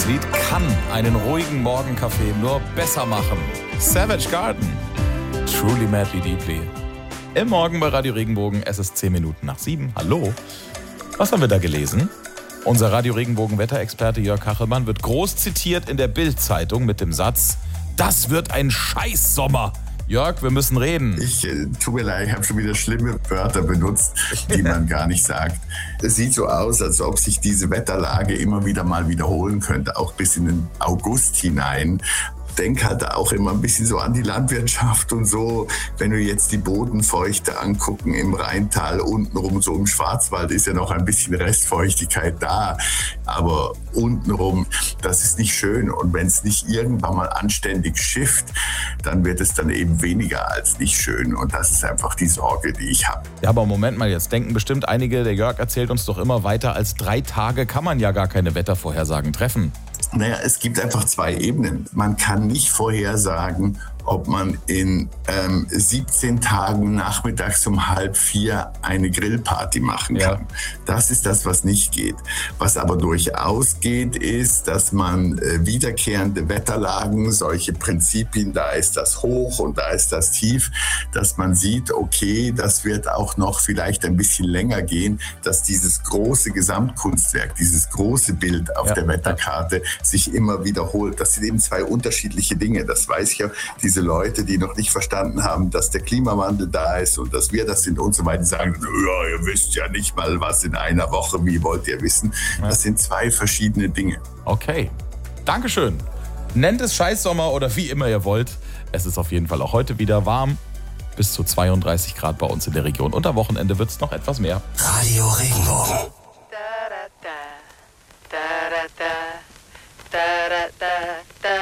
Dieses Lied kann einen ruhigen Morgenkaffee nur besser machen. Savage Garden. Truly Madly Deeply. Im Morgen bei Radio Regenbogen, es ist 10 Minuten nach 7. Hallo. Was haben wir da gelesen? Unser Radio Regenbogen Wetterexperte Jörg Kachelmann wird groß zitiert in der Bild-Zeitung mit dem Satz: Das wird ein Scheißsommer. Jörg, wir müssen reden. Tut mir leid, ich habe schon wieder schlimme Wörter benutzt, die man gar nicht sagt. Es sieht so aus, als ob sich diese Wetterlage immer wieder mal wiederholen könnte, auch bis in den August hinein. Denk halt auch immer ein bisschen so an die Landwirtschaft und so. Wenn wir jetzt die Bodenfeuchte angucken im Rheintal, untenrum so im Schwarzwald ist ja noch ein bisschen Restfeuchtigkeit da. Aber untenrum, das ist nicht schön. Und wenn es nicht irgendwann mal anständig schifft, dann wird es dann eben weniger als nicht schön. Und das ist einfach die Sorge, die ich habe. Ja, aber Moment mal, jetzt denken bestimmt einige, der Jörg erzählt uns doch immer weiter, als 3 Tage kann man ja gar keine Wettervorhersagen treffen. Naja, es gibt einfach 2 Ebenen. Man kann nicht vorhersagen, ob man in 17 Tagen nachmittags um 3:30 eine Grillparty machen kann. Ja. Das ist das, was nicht geht. Was aber durchaus geht, ist, dass man wiederkehrende Wetterlagen, solche Prinzipien, da ist das Hoch und da ist das Tief, dass man sieht, okay, das wird auch noch vielleicht ein bisschen länger gehen, dass dieses große Gesamtkunstwerk, dieses große Bild auf der Wetterkarte sich immer wiederholt. Das sind eben 2 unterschiedliche Dinge. Das weiß ich ja. Diese Leute, die noch nicht verstanden haben, dass der Klimawandel da ist und dass wir das sind und so weiter, die sagen, ja, ihr wisst ja nicht mal was in einer Woche, wie wollt ihr wissen? Das sind 2 verschiedene Dinge. Okay, Dankeschön. Nennt es Scheißsommer oder wie immer ihr wollt. Es ist auf jeden Fall auch heute wieder warm. Bis zu 32 Grad bei uns in der Region. Und am Wochenende wird es noch etwas mehr. Radio Regenbogen. Da, da, da, da, da, da, da, da, da.